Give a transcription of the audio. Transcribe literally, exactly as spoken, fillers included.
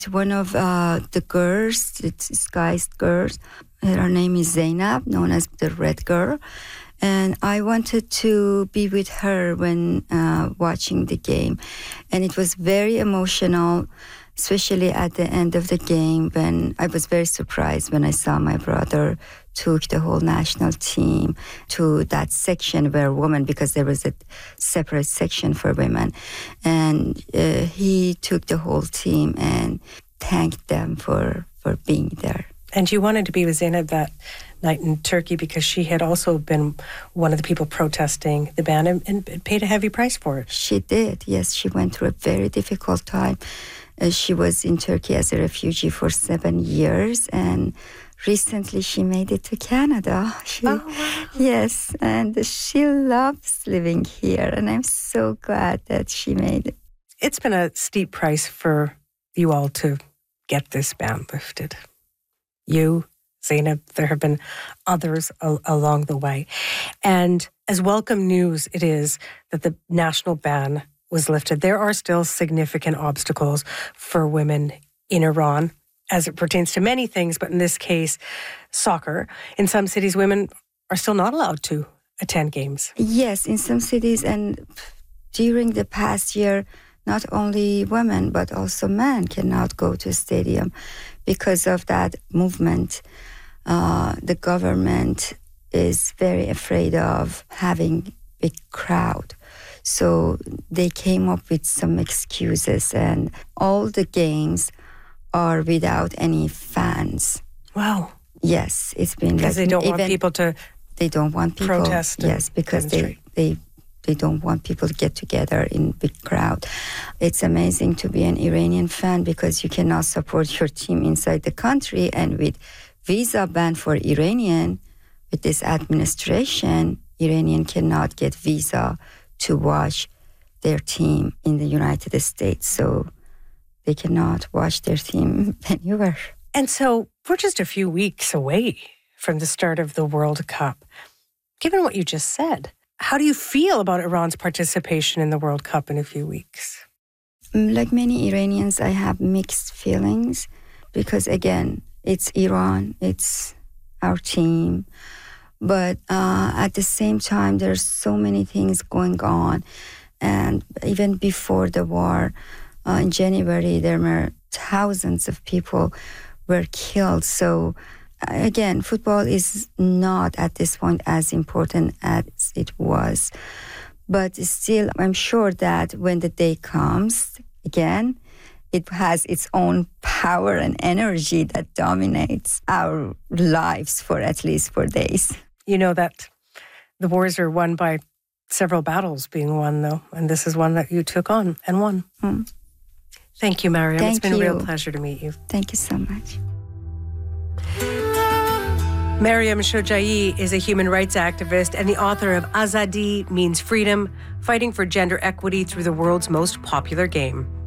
One of uh, the girls, it's Sky's girls, her name is Zainab, known as the Red Girl. And I wanted to be with her when uh, watching the game. And it was very emotional, especially at the end of the game when I was very surprised when I saw my brother took the whole national team to that section where women, because there was a separate section for women. And uh, he took the whole team and thanked them for, for being there. And you wanted to be with Zainab that night in Turkey because she had also been one of the people protesting the ban and, and paid a heavy price for it. She did, yes. She went through a very difficult time. Uh, she was in Turkey as a refugee for seven years, and recently she made it to Canada. She, oh, wow. Yes, and she loves living here, and I'm so glad that she made it. It's been a steep price for you all to get this ban lifted. You, Zainab, there have been others a- along the way. And as welcome news it is that the national ban was lifted, there are still significant obstacles for women in Iran as it pertains to many things, but in this case, soccer. In some cities, women are still not allowed to attend games. Yes, in some cities, and during the past year, not only women, but also men cannot go to a stadium because of that movement. Uh, the government is very afraid of having big crowd. So they came up with some excuses, and all the games are without any fans. Wow. Yes, it's been because like, they don't even, want people to they don't want people protest. Yes, because they, they they don't want people to get together in big crowd. It's amazing to be an Iranian fan because you cannot support your team inside the country, and with visa ban for Iranian, with this administration, Iranian cannot get visa to watch their team in the United States. So they cannot watch their team anywhere. And so we're just a few weeks away from the start of the World Cup. Given what you just said, how do you feel about Iran's participation in the World Cup in a few weeks? Like many Iranians, I have mixed feelings because, again, it's Iran, it's our team. But uh, at the same time, there's so many things going on. And even before the war, uh, in January, there were thousands of people were killed. So again, football is not at this point as important as it was. But still, I'm sure that when the day comes, again, it has its own power and energy that dominates our lives for at least four days. You know that the wars are won by several battles being won, though, and this is one that you took on and won. Mm. Thank you, Mariam. Thank it's been you. a real pleasure to meet you. Thank you so much. Mariam Shojai is a human rights activist and the author of Azadi Means Freedom, Fighting for Gender Equity Through the World's Most Popular Game.